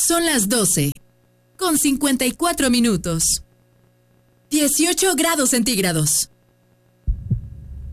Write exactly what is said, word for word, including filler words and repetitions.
Son las doce, con cincuenta y cuatro minutos. dieciocho grados centígrados.